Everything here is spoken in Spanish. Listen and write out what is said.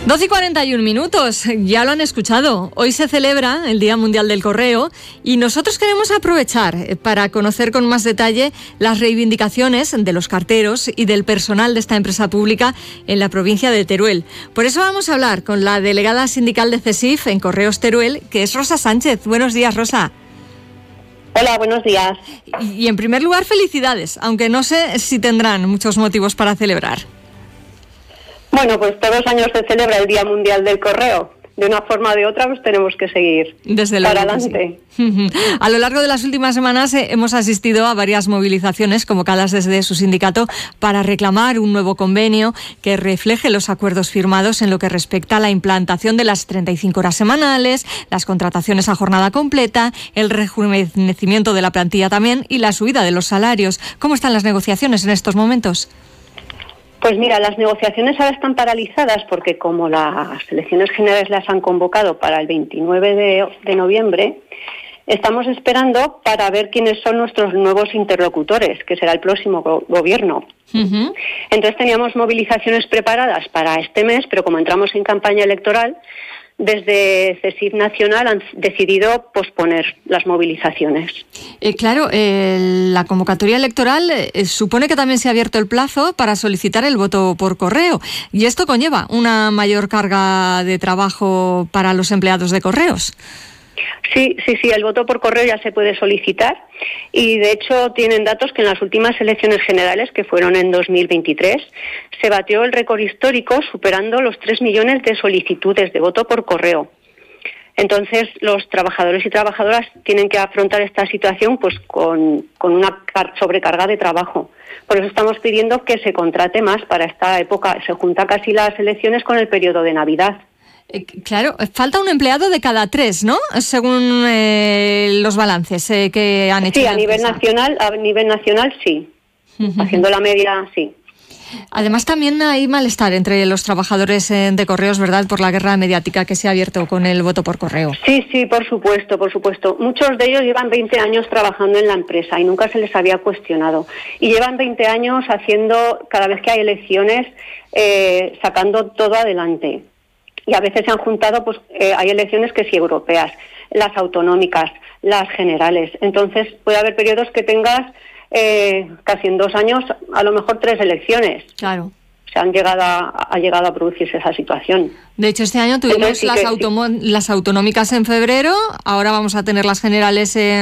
12:41, ya lo han escuchado. Hoy se celebra el Día Mundial del Correo y nosotros queremos aprovechar para conocer con más detalle las reivindicaciones de los carteros y del personal de esta empresa pública en la provincia de Teruel. Por eso vamos a hablar con la delegada sindical de CESIF en Correos Teruel, que es Rosa Sánchez. Buenos días, Rosa. Hola, buenos días. Y en primer lugar, felicidades, aunque no sé si tendrán muchos motivos para celebrar. Bueno, pues todos los años se celebra el Día Mundial del Correo. De una forma o de otra, pues tenemos que seguir desde luego para adelante. Sí. A lo largo de las últimas semanas hemos asistido a varias movilizaciones convocadas desde su sindicato para reclamar un nuevo convenio que refleje los acuerdos firmados en lo que respecta a la implantación de las 35 horas semanales, las contrataciones a jornada completa, el rejuvenecimiento de la plantilla también y la subida de los salarios. ¿Cómo están las negociaciones en estos momentos? Pues mira, las negociaciones ahora están paralizadas porque como las elecciones generales las han convocado para el 29 de noviembre, estamos esperando para ver quiénes son nuestros nuevos interlocutores, que será el próximo gobierno. Uh-huh. Entonces teníamos movilizaciones preparadas para este mes, pero como entramos en campaña electoral, desde CESIF Nacional han decidido posponer las movilizaciones. Claro, la convocatoria electoral supone que también se ha abierto el plazo para solicitar el voto por correo y esto conlleva una mayor carga de trabajo para los empleados de correos. Sí, el voto por correo ya se puede solicitar y de hecho tienen datos que en las últimas elecciones generales, que fueron en 2023, se batió el récord histórico superando los 3 millones de solicitudes de voto por correo. Entonces los trabajadores y trabajadoras tienen que afrontar esta situación pues con una sobrecarga de trabajo. Por eso estamos pidiendo que se contrate más para esta época. Se junta casi las elecciones con el periodo de Navidad. Claro, falta un empleado de cada 3, ¿no? Según los balances que han hecho. Sí, a nivel nacional sí. Uh-huh. Haciendo la media, sí. Además también hay malestar entre los trabajadores de correos, ¿verdad?, por la guerra mediática que se ha abierto con el voto por correo. Sí, por supuesto. Muchos de ellos llevan 20 años trabajando en la empresa y nunca se les había cuestionado. Y llevan 20 años haciendo, cada vez que hay elecciones, sacando todo adelante. Y a veces se han juntado, pues hay elecciones que sí europeas, las autonómicas, las generales. Entonces puede haber periodos que tengas casi en 2 años, a lo mejor 3 elecciones. Claro. Ha llegado a producirse esa situación. De hecho, este año tuvimos las autonómicas en febrero, ahora vamos a tener las generales en